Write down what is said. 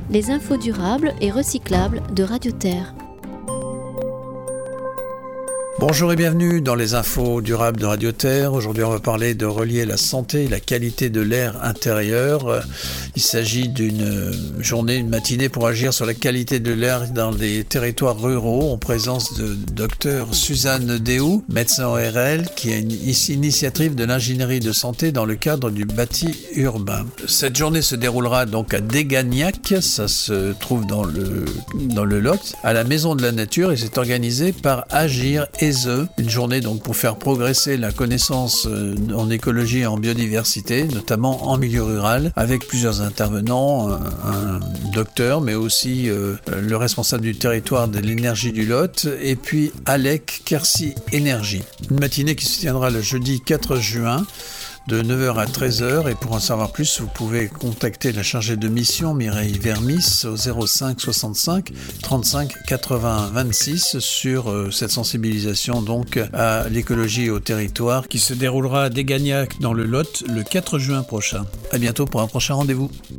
les infos durables et recyclables de Radio Terre. Bonjour et bienvenue dans les infos durables de Radio Terre. Aujourd'hui, on va parler de relier la santé et la qualité de l'air intérieur. Il s'agit d'une journée, une matinée pour agir sur la qualité de l'air dans les territoires ruraux en présence de Dr Suzanne Déhoux, médecin ORL, qui est une initiatrice de l'ingénierie de santé dans le cadre du bâti urbain. Cette journée se déroulera donc à Dégagnac, ça se trouve dans le Lot, à la Maison de la Nature, et c'est organisé par Agir ESE, une journée donc pour faire progresser la connaissance en écologie et en biodiversité, notamment en milieu rural, avec plusieurs intervenants, un docteur, mais aussi le responsable du territoire de l'énergie du Lot, et puis Alec Quercy Énergie. Une matinée qui se tiendra le jeudi 4 juin, de 9h à 13h, et pour en savoir plus, vous pouvez contacter la chargée de mission Mireille Vermis au 05 65 35 80 26 sur cette sensibilisation donc à l'écologie et au territoire qui se déroulera à Dégagnac dans le Lot le 4 juin prochain. À bientôt pour un prochain rendez-vous.